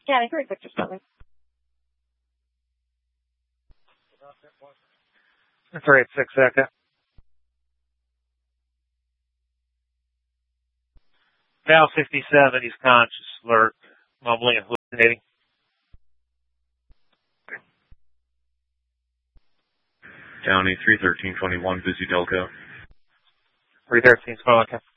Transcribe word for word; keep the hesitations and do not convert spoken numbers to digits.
County three, Victor seven. three eight six Echo. Val fifty-seven, he's conscious, alert, mumbling and hallucinating. County three thirteen twenty-one, busy Delco. three thirteen, Squawka.